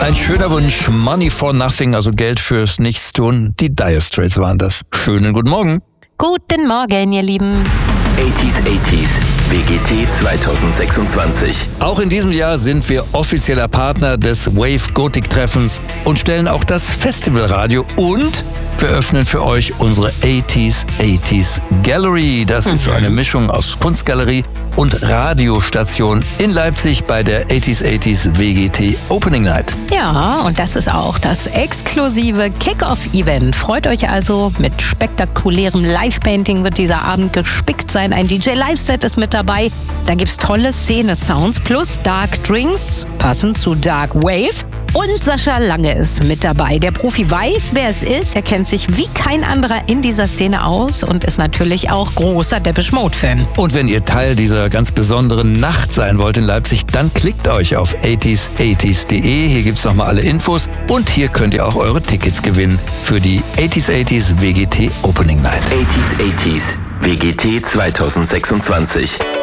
Ein schöner Wunsch, Money for Nothing, also Geld fürs Nichtstun. Die Dire Straits waren das. Schönen guten Morgen. Guten Morgen, ihr Lieben. 80s, WGT 2026. Auch in diesem Jahr sind wir offizieller Partner des Wave Gothic Treffens und stellen auch das Festivalradio und wir öffnen für euch unsere 80s Gallery. Das ist so eine Mischung aus Kunstgalerie und Radiostation in Leipzig bei der 80s WGT Opening Night. Ja, und das ist auch das exklusive Kick-Off-Event. Freut euch also, mit spektakulärem Live-Painting wird dieser Abend gespickt sein. Ein DJ-Live-Set ist mit dabei. Da gibt's tolle Szene-Sounds plus Dark Drinks, passend zu Dark Wave. Und Sascha Lange ist mit dabei. Der Profi weiß, wer es ist. Er kennt sich wie kein anderer in dieser Szene aus und ist natürlich auch großer Depeche Mode-Fan. Und wenn ihr Teil dieser ganz besonderen Nacht sein wollt in Leipzig, dann klickt euch auf 80s80s.de. Hier gibt's nochmal alle Infos und hier könnt ihr auch eure Tickets gewinnen für die 80s WGT Opening Night. 80s WGT 2026.